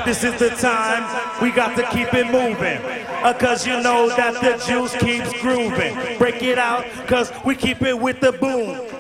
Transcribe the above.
This is the time we got to keep it moving. Cause you know that the juice keeps grooving. Break it out, cause we keep it with the boom.